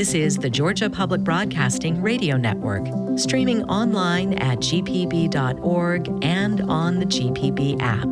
This is the Georgia Public Broadcasting Radio Network, streaming online at gpb.org and on the GPB app.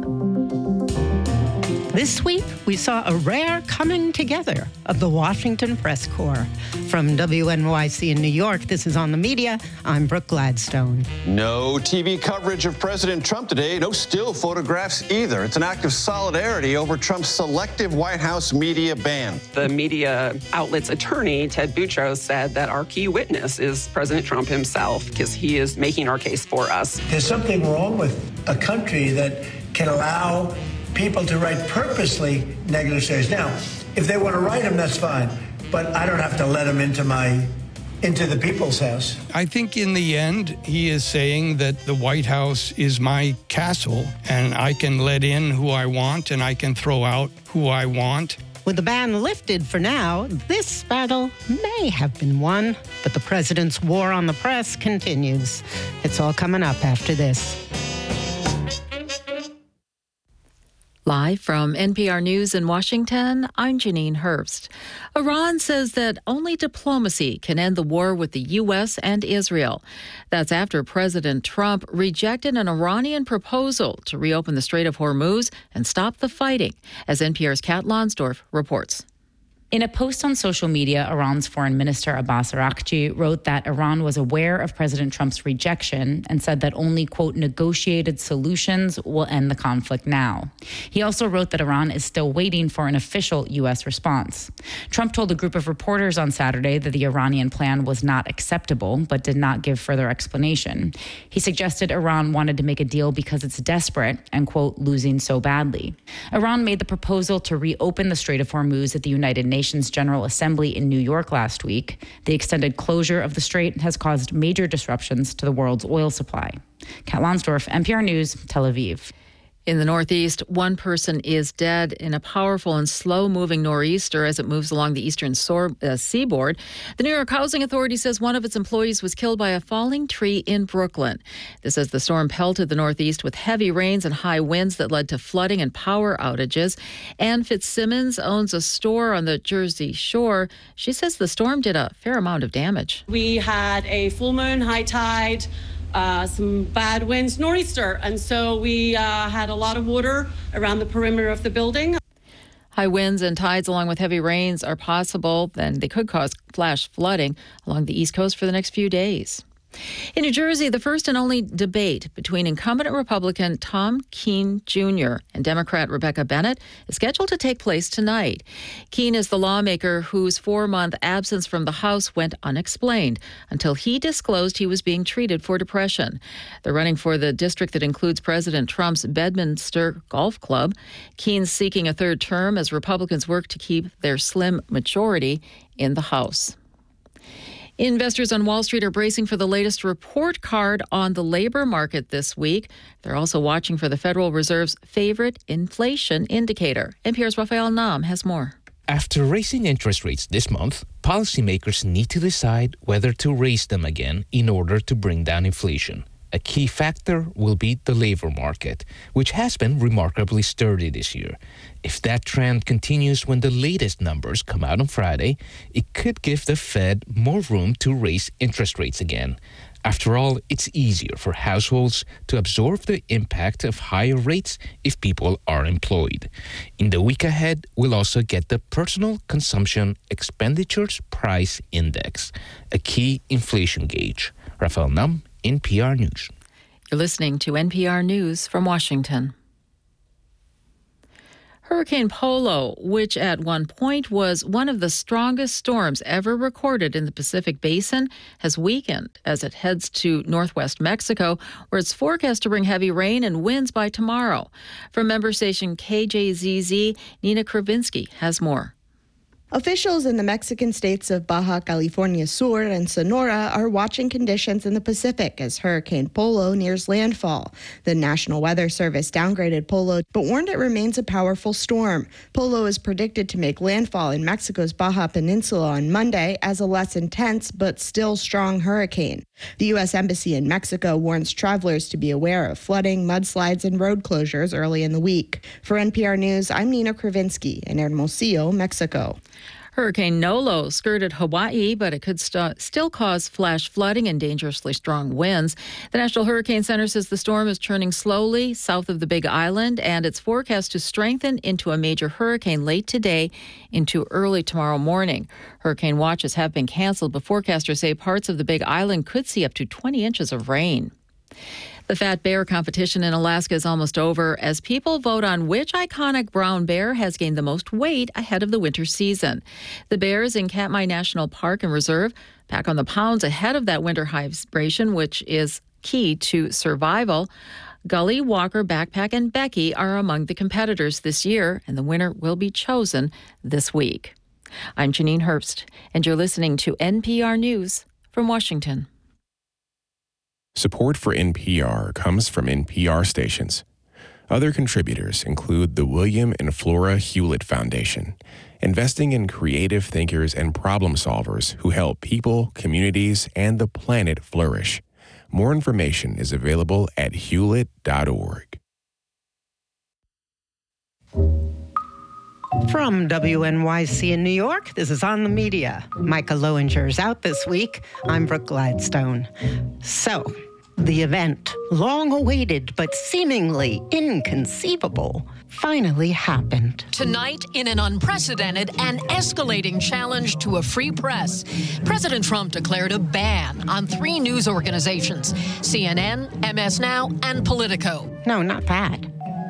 This week, we saw a rare coming together of the Washington Press Corps. From WNYC in New York, this is On the Media. I'm Brooke Gladstone. No TV coverage of President Trump today. No still photographs either. It's an act of solidarity over Trump's selective White House media ban. The media outlet's attorney, Ted Boutros, said that our key witness is President Trump himself because he is making our case for us. There's something wrong with a country that can allow people to write purposely negative stories. Now, if they want to write them, that's fine. But I don't have to let them into the people's house. I think in the end, he is saying that the White House is my castle, and I can let in who I want, and I can throw out who I want. With the ban lifted for now, this battle may have been won, but the president's war on the press continues. It's all coming up after this. Live from NPR News in Washington, I'm Janine Herbst. Iran says that only diplomacy can end the war with the U.S. and Israel. That's after President Trump rejected an Iranian proposal to reopen the Strait of Hormuz and stop the fighting, as NPR's Kat Lonsdorf reports. In a post on social media, Iran's Foreign Minister Abbas Araghchi wrote that Iran was aware of President Trump's rejection and said that only, quote, negotiated solutions will end the conflict now. He also wrote that Iran is still waiting for an official U.S. response. Trump told a group of reporters on Saturday that the Iranian plan was not acceptable, but did not give further explanation. He suggested Iran wanted to make a deal because it's desperate and, quote, losing so badly. Iran made the proposal to reopen the Strait of Hormuz at the United Nations General Assembly in New York last week. The extended closure of the strait has caused major disruptions to the world's oil supply. Kat Lonsdorf, NPR News, Tel Aviv. In the Northeast, one person is dead in a powerful and slow-moving nor'easter as it moves along the eastern seaboard. The New York Housing Authority says one of its employees was killed by a falling tree in Brooklyn. This as the storm pelted the Northeast with heavy rains and high winds that led to flooding and power outages. Ann Fitzsimmons owns a store on the Jersey Shore. She says the storm did a fair amount of damage. We had a full moon, high tide, some bad winds, nor'easter, and so we had a lot of water around the perimeter of the building. High winds and tides along with heavy rains are possible, and they could cause flash flooding along the East Coast for the next few days. In New Jersey, the first and only debate between incumbent Republican Tom Keene Jr. and Democrat Rebecca Bennett is scheduled to take place tonight. Keene is the lawmaker whose 4-month absence from the House went unexplained until he disclosed he was being treated for depression. They're running for the district that includes President Trump's Bedminster Golf Club. Keene's seeking a third term as Republicans work to keep their slim majority in the House. Investors on Wall Street are bracing for the latest report card on the labor market this week. They're also watching for the Federal Reserve's favorite inflation indicator. NPR's Rafael Nam has more. After raising interest rates this month, policymakers need to decide whether to raise them again in order to bring down inflation. A key factor will be the labor market, which has been remarkably sturdy this year. If that trend continues when the latest numbers come out on Friday, it could give the Fed more room to raise interest rates again. After all, it's easier for households to absorb the impact of higher rates if people are employed. In the week ahead, we'll also get the Personal Consumption Expenditures Price Index, a key inflation gauge. Rafael Nam, NPR News. You're listening to NPR News from Washington. Hurricane Polo, which at one point was one of the strongest storms ever recorded in the Pacific Basin, has weakened as it heads to northwest Mexico, where it's forecast to bring heavy rain and winds by tomorrow. From member station KJZZ, Nina Kravinsky has more. Officials in the Mexican states of Baja California Sur and Sonora are watching conditions in the Pacific as Hurricane Polo nears landfall. The National Weather Service downgraded Polo, but warned it remains a powerful storm. Polo is predicted to make landfall in Mexico's Baja Peninsula on Monday as a less intense but still strong hurricane. The U.S. Embassy in Mexico warns travelers to be aware of flooding, mudslides, and road closures early in the week. For NPR News, I'm Nina Kravinsky in Hermosillo, Mexico. Hurricane Nolo skirted Hawaii, but it could still cause flash flooding and dangerously strong winds. The National Hurricane Center says the storm is churning slowly south of the Big Island, and it's forecast to strengthen into a major hurricane late today into early tomorrow morning. Hurricane watches have been canceled, but forecasters say parts of the Big Island could see up to 20 inches of rain. The Fat Bear competition in Alaska is almost over as people vote on which iconic brown bear has gained the most weight ahead of the winter season. The bears in Katmai National Park and Reserve pack on the pounds ahead of that winter hibernation, which is key to survival. Gully, Walker, Backpack, and Becky are among the competitors this year, and the winner will be chosen this week. I'm Janine Herbst, and you're listening to NPR News from Washington. Support for NPR comes from NPR stations. Other contributors include the William and Flora Hewlett Foundation, investing in creative thinkers and problem solvers who help people, communities, and the planet flourish. More information is available at hewlett.org. From WNYC in New York, this is On the Media. Micah Lowinger is out this week. I'm Brooke Gladstone. So, the event, long awaited but seemingly inconceivable, finally happened. Tonight, in an unprecedented and escalating challenge to a free press, President Trump declared a ban on 3 news organizations, CNN, MS Now, and Politico. No, not that.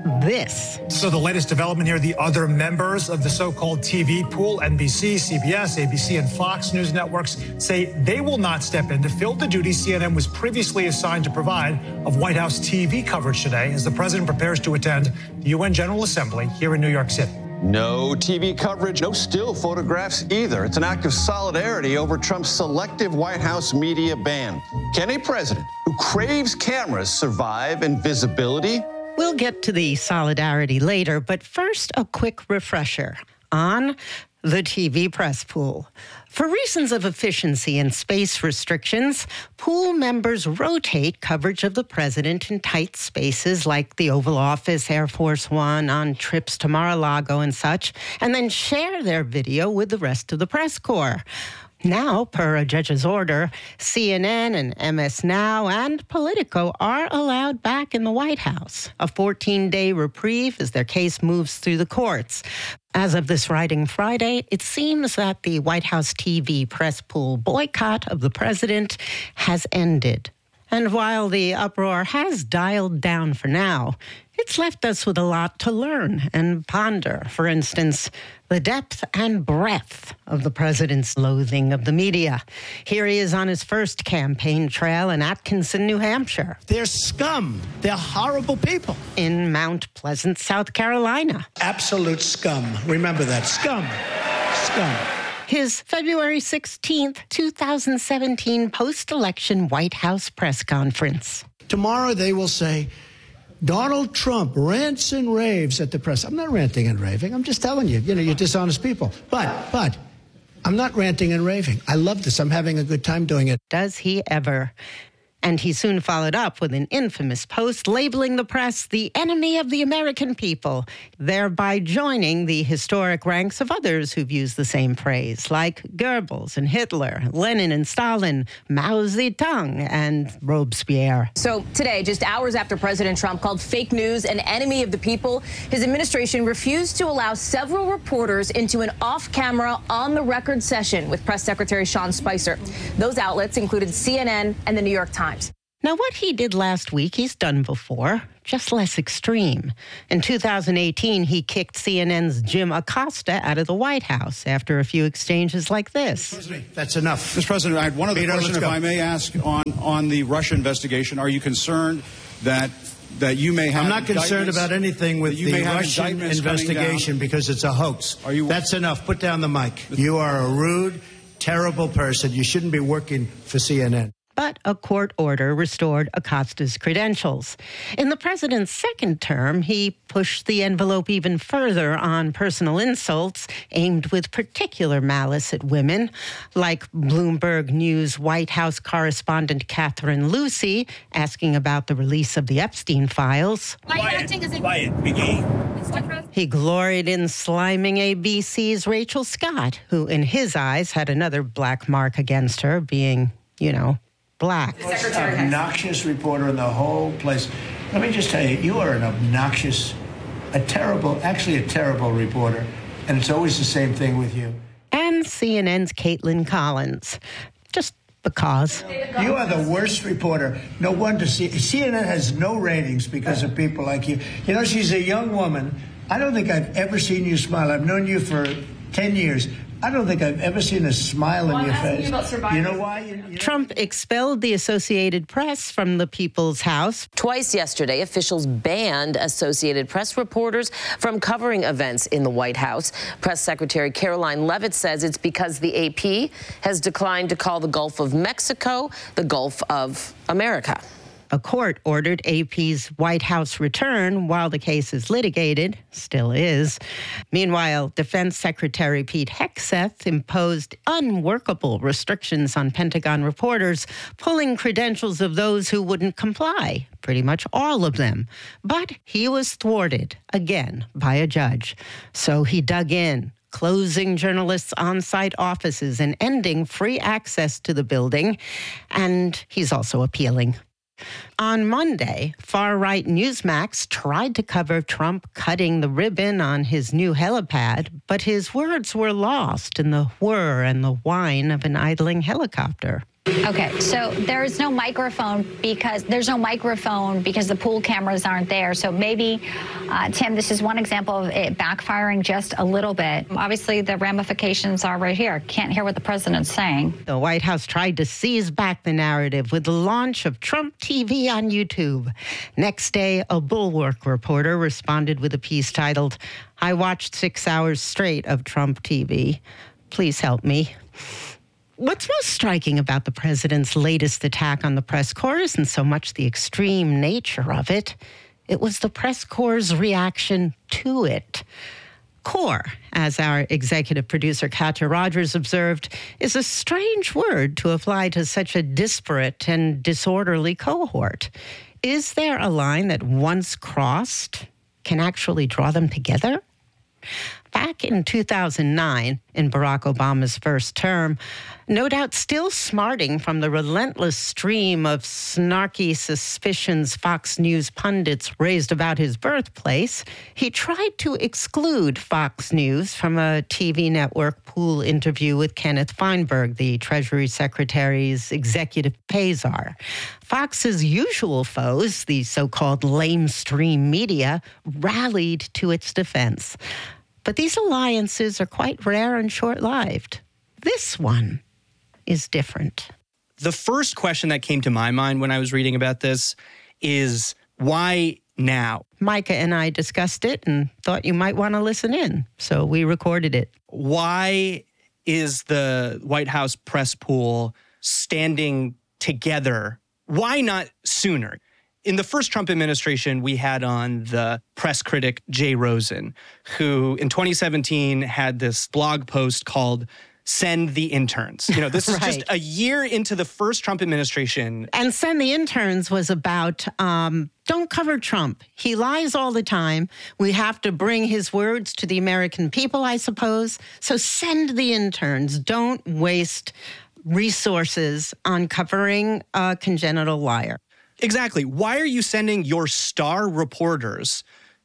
This. So the latest development here, the other members of the so-called TV pool, NBC, CBS, ABC, and Fox News networks, say they will not step in to fill the duties CNN was previously assigned to provide of White House TV coverage today as the president prepares to attend the UN General Assembly here in New York City. No TV coverage, no still photographs either. It's an act of solidarity over Trump's selective White House media ban. Can a president who craves cameras survive invisibility? We'll get to the solidarity later, but first, a quick refresher on the TV press pool. For reasons of efficiency and space restrictions, pool members rotate coverage of the president in tight spaces like the Oval Office, Air Force One, on trips to Mar-a-Lago and such, and then share their video with the rest of the press corps. Now, per a judge's order, CNN and MS Now and Politico are allowed back in the White House, a 14-day reprieve as their case moves through the courts. As of this writing Friday, it seems that the White House TV press pool boycott of the president has ended. And while the uproar has dialed down for now, it's left us with a lot to learn and ponder. For instance, the depth and breadth of the president's loathing of the media. Here he is on his first campaign trail in Atkinson, New Hampshire. They're scum. They're horrible people. In Mount Pleasant, South Carolina. Absolute scum. Remember that. Scum. Scum. His February 16th, 2017 post-election White House press conference. Tomorrow they will say, Donald Trump rants and raves at the press. I'm not ranting and raving. I'm just telling you, you're dishonest people. But I'm not ranting and raving. I love this. I'm having a good time doing it. Does he ever? And he soon followed up with an infamous post labeling the press the enemy of the American people, thereby joining the historic ranks of others who've used the same phrase, like Goebbels and Hitler, Lenin and Stalin, Mao Zedong and Robespierre. So today, just hours after President Trump called fake news an enemy of the people, his administration refused to allow several reporters into an off-camera, on-the-record session with Press Secretary Sean Spicer. Those outlets included CNN and the New York Times. Now, what he did last week, he's done before, just less extreme. In 2018, he kicked CNN's Jim Acosta out of the White House after a few exchanges like this. That's enough. Mr. President, I had one other question, if I may ask, on the Russia investigation. Are you concerned that you may have... I'm not concerned about anything with the Russian investigation because it's a hoax. That's enough. Put down the mic. You are a rude, terrible person. You shouldn't be working for CNN. but a court order restored Acosta's credentials. In the president's second term, he pushed the envelope even further on personal insults aimed with particular malice at women, like Bloomberg News White House correspondent Catherine Lucy asking about the release of the Epstein files. He gloried in sliming ABC's Rachel Scott, who in his eyes had another black mark against her, being, black. Most obnoxious reporter in the whole place. Let me just tell you, you are an obnoxious, a terrible reporter, and it's always the same thing with you. And CNN's Caitlin Collins. Just because. You are the worst reporter. No wonder CNN has no ratings because of people like you. She's a young woman. I don't think I've ever seen you smile. I've known you for 10 years. I don't think I've ever seen a smile on your face. You know why? Trump expelled the Associated Press from the People's House. Twice yesterday, officials banned Associated Press reporters from covering events in the White House. Press Secretary Caroline Leavitt says it's because the AP has declined to call the Gulf of Mexico the Gulf of America. A court ordered AP's White House return while the case is litigated, still is. Meanwhile, Defense Secretary Pete Hegseth imposed unworkable restrictions on Pentagon reporters, pulling credentials of those who wouldn't comply, pretty much all of them. But he was thwarted, again, by a judge. So he dug in, closing journalists' on-site offices and ending free access to the building. And he's also appealing. On Monday, far-right Newsmax tried to cover Trump cutting the ribbon on his new helipad, but his words were lost in the whir and the whine of an idling helicopter. Okay, so there's no microphone because the pool cameras aren't there. So maybe, Tim, this is one example of it backfiring just a little bit. Obviously, the ramifications are right here. Can't hear what the president's saying. The White House tried to seize back the narrative with the launch of Trump TV on YouTube. Next day, a Bulwark reporter responded with a piece titled, "I watched 6 hours straight of Trump TV. Please help me." What's most striking about the president's latest attack on the press corps isn't so much the extreme nature of it. It was the press corps' reaction to it. Corps, as our executive producer Katja Rogers observed, is a strange word to apply to such a disparate and disorderly cohort. Is there a line that once crossed can actually draw them together? Back in 2009, in Barack Obama's first term, no doubt still smarting from the relentless stream of snarky suspicions Fox News pundits raised about his birthplace, he tried to exclude Fox News from a TV network pool interview with Kenneth Feinberg, the Treasury Secretary's executive pay czar. Fox's usual foes, the so-called lamestream media, rallied to its defense. But these alliances are quite rare and short-lived. This one is different. The first question that came to my mind when I was reading about this is, why now? Micah and I discussed it and thought you might want to listen in, so we recorded it. Why is the White House press pool standing together? Why not sooner? In the first Trump administration, we had on the press critic Jay Rosen, who in 2017 had this blog post called Send the Interns. This is just a year into the first Trump administration. And Send the Interns was about, don't cover Trump. He lies all the time. We have to bring his words to the American people, I suppose. So send the interns. Don't waste resources on covering a congenital liar. Exactly. Why are you sending your star reporters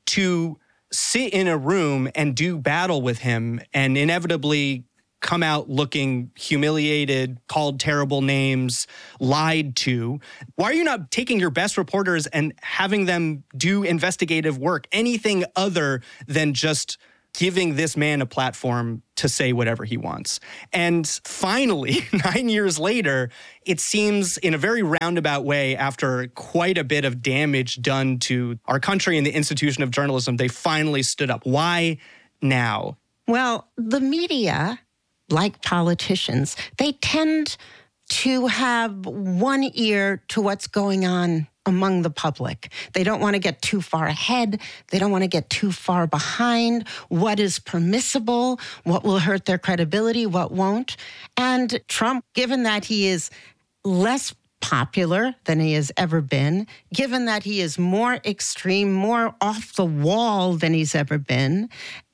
to sit in a room and do battle with him and inevitably come out looking humiliated, called terrible names, lied to? Why are you not taking your best reporters and having them do investigative work, anything other than just giving this man a platform to say whatever he wants? And finally, 9 years later, it seems in a very roundabout way, after quite a bit of damage done to our country and the institution of journalism, they finally stood up. Why now? Well, the media, like politicians, they tend to have one ear to what's going on among the public. They don't want to get too far ahead. They don't want to get too far behind. What is permissible? What will hurt their credibility? What won't? And Trump, given that he is less popular than he has ever been, given that he is more extreme, more off the wall than he's ever been,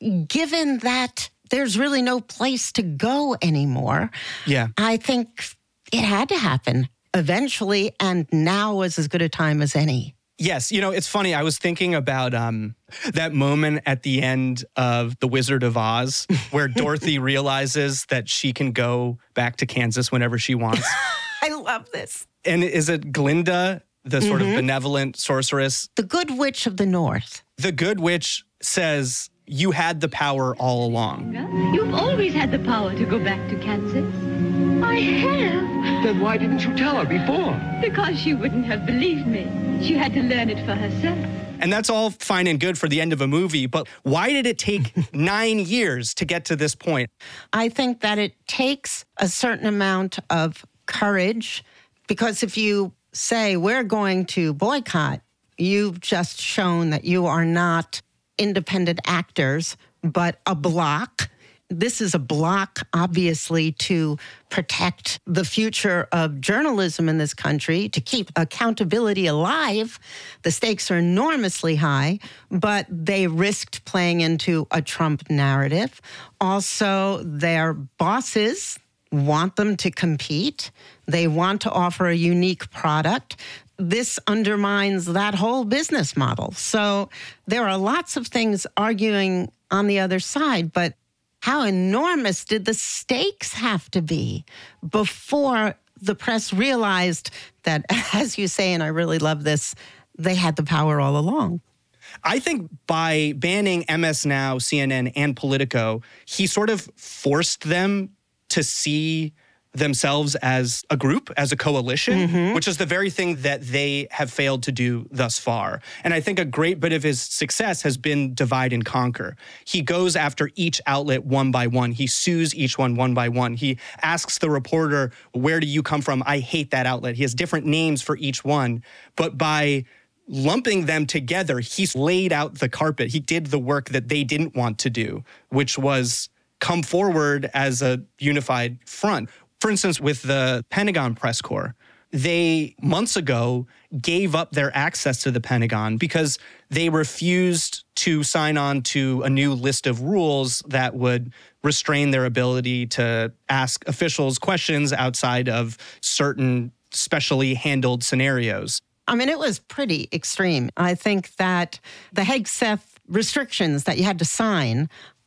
given that there's really no place to go anymore, I think it had to happen eventually, and now was as good a time as any. Yes, it's funny. I was thinking about that moment at the end of The Wizard of Oz where Dorothy realizes that she can go back to Kansas whenever she wants. I love this. And is it Glinda, the sort of benevolent sorceress? The Good Witch of the North. The Good Witch says, you had the power all along. You've always had the power to go back to Kansas. I have. Then why didn't you tell her before? Because she wouldn't have believed me. She had to learn it for herself. And that's all fine and good for the end of a movie, but why did it take 9 years to get to this point? I think that it takes a certain amount of courage, because if you say, we're going to boycott, you've just shown that you are not independent actors, but a bloc. This is a bloc, obviously, to protect the future of journalism in this country, to keep accountability alive. The stakes are enormously high, but they risked playing into a Trump narrative. Also, their bosses want them to compete. They want to offer a unique product. This undermines that whole business model. So there are lots of things arguing on the other side, but how enormous did the stakes have to be before the press realized that, as you say, and I really love this, they had the power all along? I think by banning MS Now, CNN, and Politico, he sort of forced them to see themselves as a group, as a coalition, which is the very thing that they have failed to do thus far. And I think a great bit of his success has been divide and conquer. He goes after each outlet one by one. He sues each one by one. He asks the reporter, where do you come from? I hate that outlet. He has different names for each one. But by lumping them together, he's laid out the carpet. He did the work that they didn't want to do, which was come forward as a unified front. For instance, with the Pentagon press corps, they months ago gave up their access to the Pentagon because they refused to sign on to a new list of rules that would restrain their ability to ask officials questions outside of certain specially handled scenarios. I mean, it was pretty extreme. I think that the Hegseth restrictions that you had to sign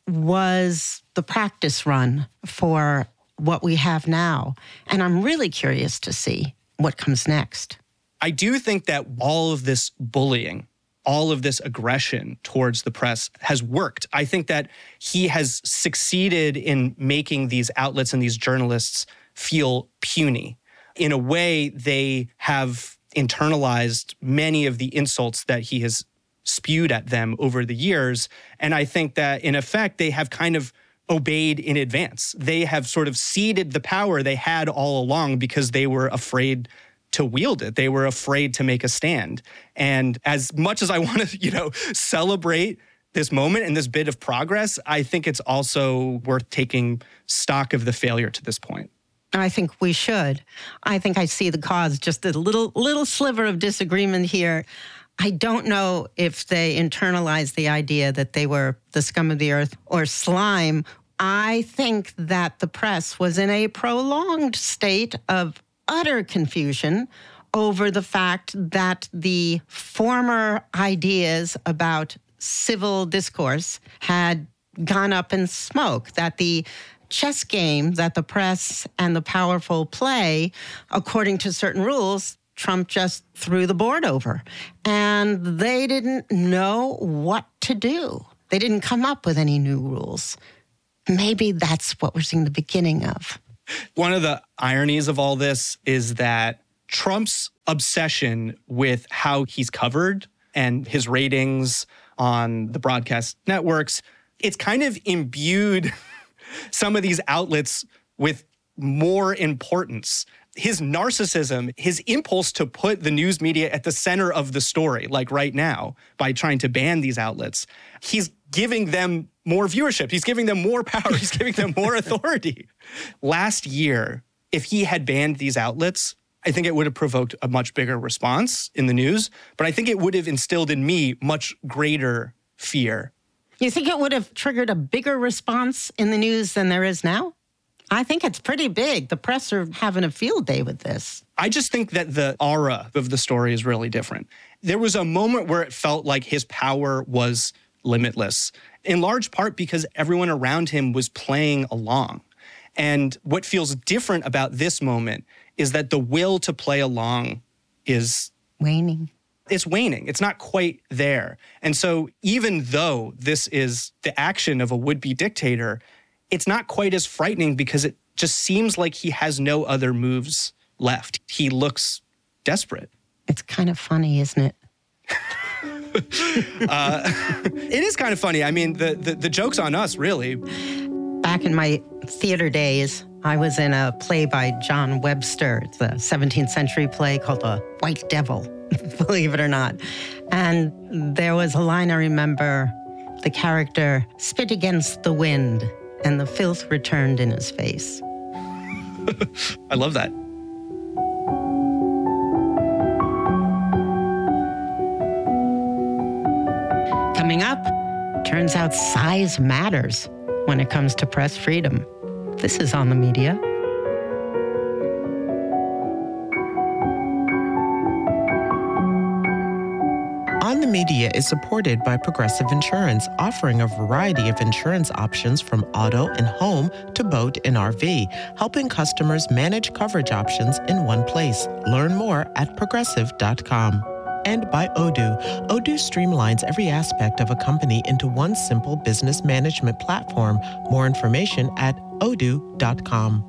was the practice run for what we have now. And I'm really curious to see what comes next. I do think that all of this bullying, all of this aggression towards the press has worked. I think that he has succeeded in making these outlets and these journalists feel puny. In a way, they have internalized many of the insults that he has spewed at them over the years. And I think that, in effect, they have kind of obeyed in advance. They have sort of ceded the power they had all along because they were afraid to wield it. They were afraid to make a stand. And as much as I want to, celebrate this moment and this bit of progress, I think it's also worth taking stock of the failure to this point. I think we should. I think I see the cause, just a little sliver of disagreement here. I don't know if they internalized the idea that they were the scum of the earth or slime. I think that the press was in a prolonged state of utter confusion over the fact that the former ideas about civil discourse had gone up in smoke, that the chess game that the press and the powerful play, according to certain rules, Trump just threw the board over. And they didn't know what to do. They didn't come up with any new rules. Maybe that's what we're seeing the beginning of. One of the ironies of all this is that Trump's obsession with how he's covered and his ratings on the broadcast networks, it's kind of imbued some of these outlets with more importance. his narcissism, his impulse to put the news media at the center of the story, like right now, by trying to ban these outlets, he's giving them more viewership. He's giving them more power. He's giving them more authority. Last year, if he had banned these outlets, I think it would have provoked a much bigger response in the news, but I think it would have instilled in me much greater fear. You think it would have triggered a bigger response in the news than there is now? I think it's pretty big. The press are having a field day with this. I just think that the aura of the story is really different. There was a moment where it felt like his power was limitless, in large part because everyone around him was playing along. And what feels different about this moment is that the will to play along is waning. It's waning. It's not quite there. And so even though this is the action of a would-be dictator, it's not quite as frightening because it just seems like he has no other moves left. He looks desperate. It's kind of funny, isn't it? It is kind of funny. I mean, the joke's on us, really. Back in my theater days, I was in a play by John Webster. It's a 17th century play called The White Devil, believe it or not. And there was a line I remember, the character spit against the wind and the filth returned in his face. I love that. Coming up, turns out size matters when it comes to press freedom. This is On the Media. On the Media is supported by Progressive Insurance, offering a variety of insurance options from auto and home to boat and RV, helping customers manage coverage options in one place. Learn more at progressive.com. And by Odoo. Odoo streamlines every aspect of a company into one simple business management platform. More information at odoo.com.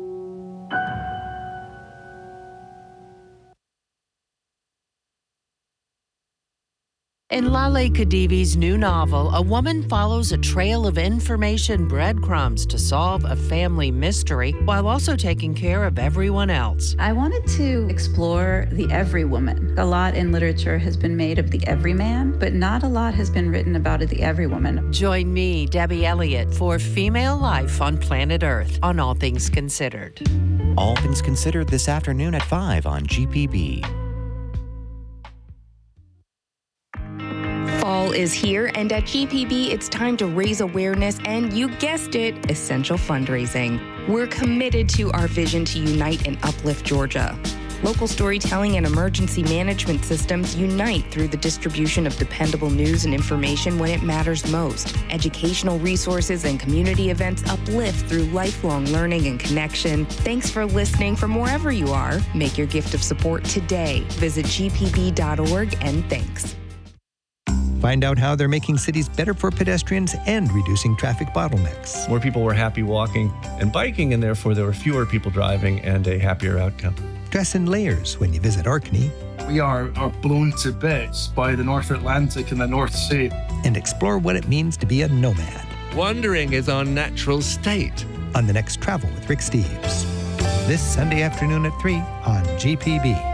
In Laleh Khedivi's new novel, a woman follows a trail of information breadcrumbs to solve a family mystery while also taking care of everyone else. I wanted to explore the every woman. A lot in literature has been made of the everyman, but not a lot has been written about the every woman. Join me, Debbie Elliott, for Female Life on Planet Earth on All Things Considered. All Things Considered this afternoon at 5 on GPB. Fall is here, and at GPB, it's time to raise awareness and, you guessed it, essential fundraising. We're committed to our vision to unite and uplift Georgia. Local storytelling and emergency management systems unite through the distribution of dependable news and information when it matters most. Educational resources and community events uplift through lifelong learning and connection. Thanks for listening from wherever you are. Make your gift of support today. Visit gpb.org and thanks. Find out how they're making cities better for pedestrians and reducing traffic bottlenecks. More people were happy walking and biking, and therefore there were fewer people driving and a happier outcome. Dress in layers when you visit Orkney. We are blown to bits by the North Atlantic and the North Sea. And explore what it means to be a nomad. Wandering is our natural state. On the next Travel with Rick Steves. This Sunday afternoon at 3 on GPB.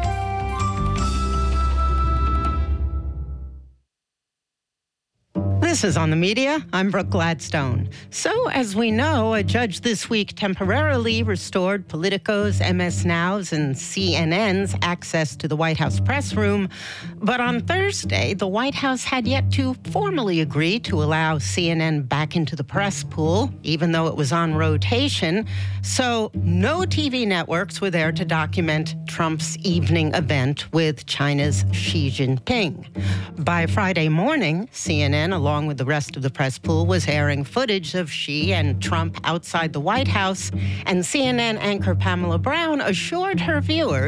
This is On the Media. I'm Brooke Gladstone. So, as we know, a judge this week temporarily restored Politico's, MS Now's, and CNN's access to the White House press room. But on Thursday, the White House had yet to formally agree to allow CNN back into the press pool, even though it was on rotation. So, no TV networks were there to document Trump's evening event with China's Xi Jinping. By Friday morning, CNN, along with the rest of the press pool, was airing footage of Xi and Trump outside the White House, and CNN anchor Pamela Brown assured her viewers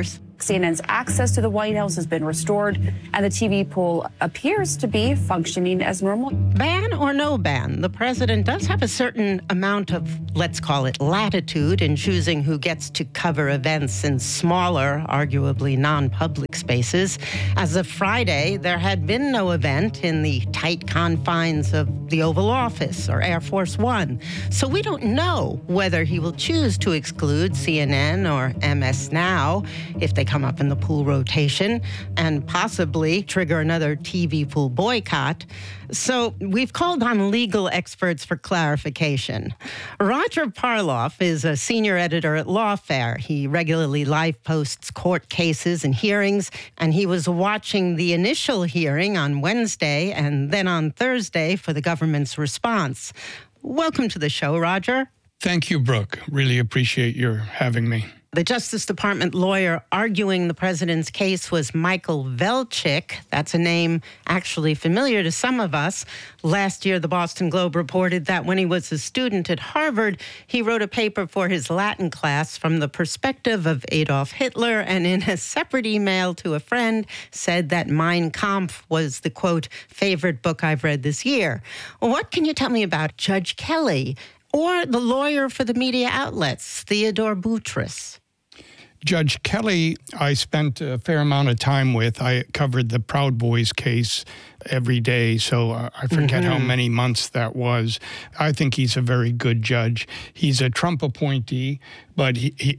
CNN's access to the White House has been restored, and the TV pool appears to be functioning as normal. Ban or no ban, the president does have a certain amount of, let's call it, latitude in choosing who gets to cover events in smaller, arguably non-public spaces. As of Friday, there had been no event in the tight confines of the Oval Office or Air Force One. So we don't know whether he will choose to exclude CNN or MS Now if they come up in the pool rotation and possibly trigger another TV pool boycott. So we've called on legal experts for clarification. Roger Parloff is a senior editor at Lawfare. He regularly live posts court cases and hearings, and he was watching the initial hearing on Wednesday and then on Thursday for the government's response. Welcome to the show, Roger. Thank you, Brooke. Really appreciate your having me. The Justice Department lawyer arguing the president's case was Michael Velchick. That's a name actually familiar to some of us. Last year, the Boston Globe reported that when he was a student at Harvard, he wrote a paper for his Latin class from the perspective of Adolf Hitler, and in a separate email to a friend said that Mein Kampf was the, quote, favorite book I've read this year. What can you tell me about Judge Kelly or the lawyer for the media outlets, Theodore Boutrous? Judge Kelly, I spent a fair amount of time with. I covered the Proud Boys case every day, so I forget how many months that was. I think he's a very good judge. He's a Trump appointee, but he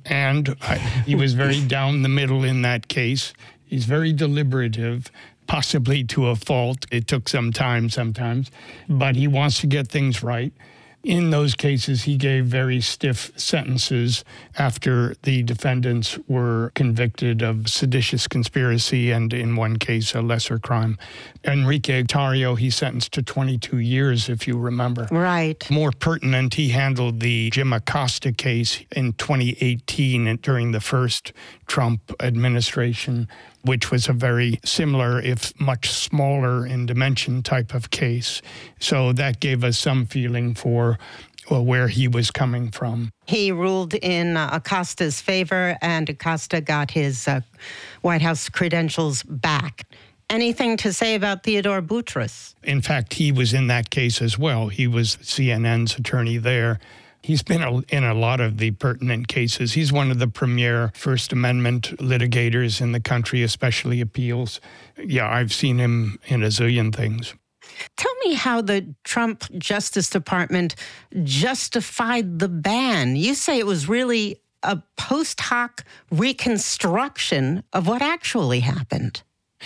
was very down the middle in that case. He's very deliberative, possibly to a fault. It took some time sometimes, but he wants to get things right. In those cases, he gave very stiff sentences after the defendants were convicted of seditious conspiracy and, in one case, a lesser crime. Enrique Tarrio, he sentenced to 22 years, if you remember. Right. More pertinent, he handled the Jim Acosta case in 2018 during the first Trump administration, which was a very similar, if much smaller in dimension, type of case. So that gave us some feeling for where he was coming from. He ruled in Acosta's favor, and Acosta got his White House credentials back. Anything to say about Theodore Boutrous? In fact, he was in that case as well. He was CNN's attorney there. He's been in a lot of the pertinent cases. He's one of the premier First Amendment litigators in the country, especially appeals. Yeah, I've seen him in a zillion things. Tell me how the Trump Justice Department justified the ban. You say it was really a post hoc reconstruction of what actually happened.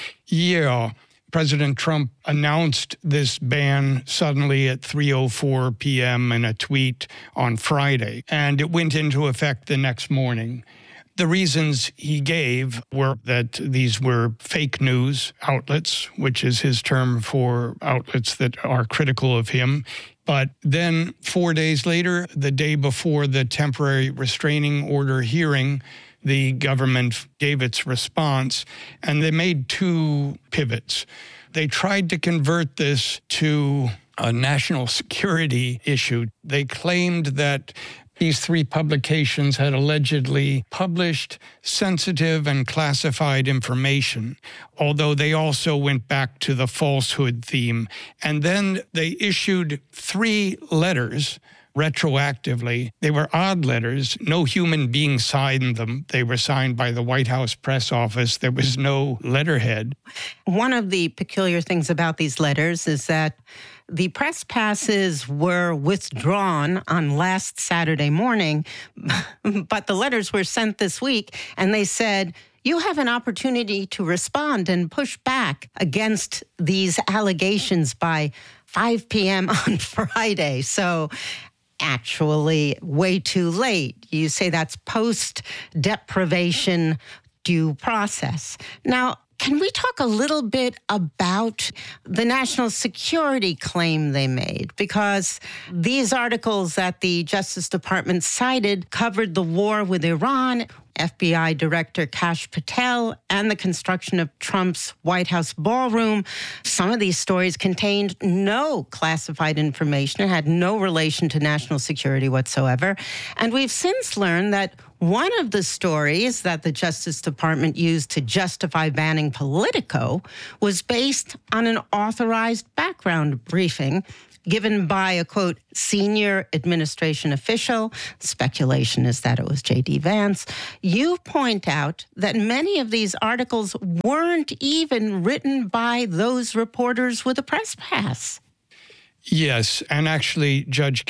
Yeah. President Trump announced this ban suddenly at 3:04 p.m. in a tweet on Friday, and it went into effect the next morning. The reasons he gave were that these were fake news outlets, which is his term for outlets that are critical of him. But then 4 days later, the day before the temporary restraining order hearing, the government gave its response, and they made two pivots. They tried to convert this to a national security issue. They claimed that these three publications had allegedly published sensitive and classified information, although they also went back to the falsehood theme. And then they issued 3 letters retroactively. They were odd letters. No human being signed them. They were signed by the White House press office. There was no letterhead. One of the peculiar things about these letters is that the press passes were withdrawn on last Saturday morning, but the letters were sent this week, and they said, you have an opportunity to respond and push back against these allegations by 5 p.m. on Friday. So actually way too late. You say that's post-deprivation due process. Now, can we talk a little bit about the national security claim they made? Because these articles that the Justice Department cited covered the war with Iran, FBI Director Kash Patel and the construction of Trump's White House ballroom. Some of these stories contained no classified information and had no relation to national security whatsoever. And we've since learned that one of the stories that the Justice Department used to justify banning Politico was based on an authorized background briefing given by a, quote, senior administration official. Speculation is that it was J.D. Vance. You point out that many of these articles weren't even written by those reporters with a press pass. Yes, and actually, Judge